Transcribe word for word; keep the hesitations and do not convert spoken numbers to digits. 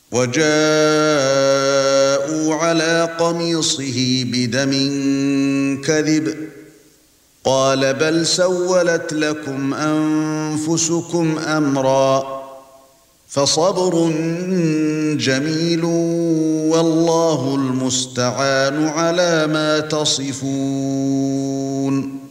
وجاءوا على قميصه بدم كذب قال بل سولت لكم أنفسكم أمرا فصبر جميل والله المستعان على ما تصفون.